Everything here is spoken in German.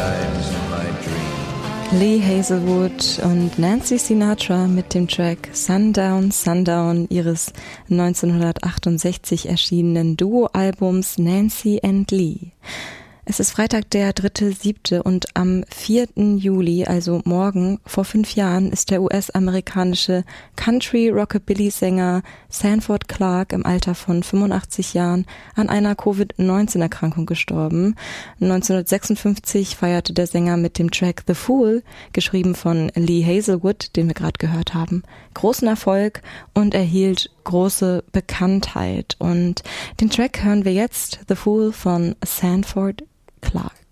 times in my dream. Lee Hazelwood und Nancy Sinatra mit dem Track Sundown, Sundown ihres 1968 erschienenen Duo-Albums Nancy and Lee. Es ist Freitag, der 3.7. und am 4. Juli, also morgen, vor 5 Jahren, ist der US-amerikanische Country-Rockabilly-Sänger Sanford Clarke im Alter von 85 Jahren an einer Covid-19-Erkrankung gestorben. 1956 feierte der Sänger mit dem Track The Fool, geschrieben von Lee Hazelwood, den wir gerade gehört haben, großen Erfolg und erhielt große Bekanntheit. Und den Track hören wir jetzt, The Fool von Sanford Clarke.